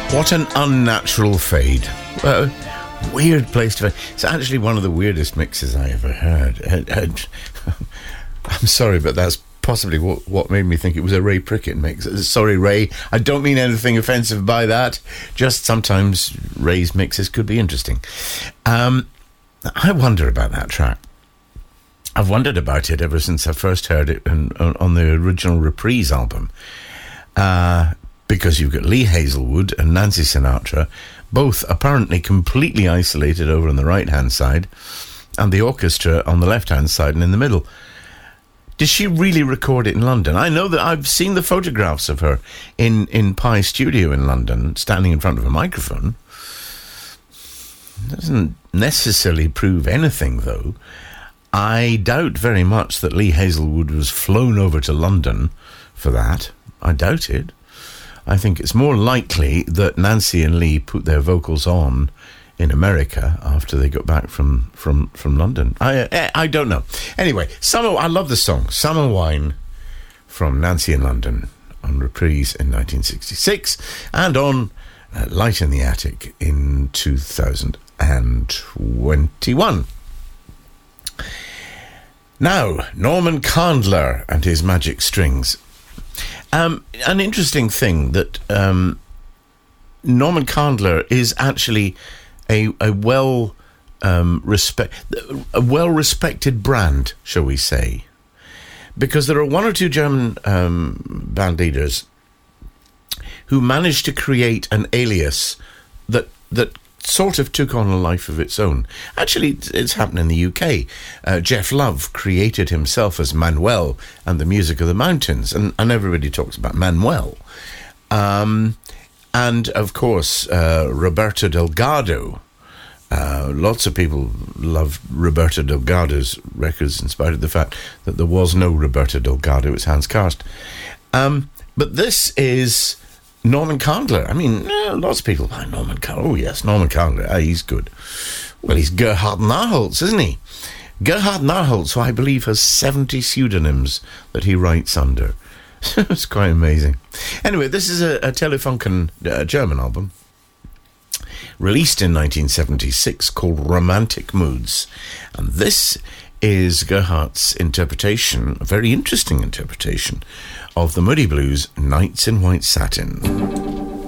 What an unnatural fade. Weird place to fade. It's actually one of the weirdest mixes I ever heard. I'm sorry, but that's possibly what made me think it was a Ray Prickett mix. Sorry, Ray. I don't mean anything offensive by that. Just sometimes Ray's mixes could be interesting. I wonder about that track. I've wondered about it ever since I first heard it on the original Reprise album. Because you've got Lee Hazelwood and Nancy Sinatra, both apparently completely isolated over on the right-hand side, and the orchestra on the left-hand side and in the middle. Did she really record it in London? I know that I've seen the photographs of her in Pi Studio in London, standing in front of a microphone. Doesn't necessarily prove anything, though. I doubt very much that Lee Hazelwood was flown over to London for that. I doubt it. I think it's more likely that Nancy and Lee put their vocals on in America after they got back from London. I don't know. Anyway, I love the song Summer Wine from Nancy in London on Reprise in 1966 and on Light in the Attic in 2021. Now, Norman Candler and his Magic Strings. An interesting thing that Norman Candler is actually a well-respected brand, shall we say, because there are one or two German band leaders who managed to create an alias that sort of took on a life of its own. Actually, it's happened in the UK. Jeff Love created himself as Manuel and the Music of the Mountains, and everybody talks about Manuel. And, of course, Roberto Delgado. Lots of people love Roberto Delgado's records in spite of the fact that there was no Roberto Delgado, it's Hans Karst. But this is Norman Candler. I mean, lots of people like Norman Candler. Oh, yes, Norman Candler. He's good. Well, he's Gerhard Narholz, isn't he? Gerhard Narholz, who I believe has 70 pseudonyms that he writes under. It's quite amazing. Anyway, this is a Telefunken German album released in 1976 called Romantic Moods. And this is Gerhard's interpretation, a very interesting interpretation, of the Moody Blues' Nights in White Satin.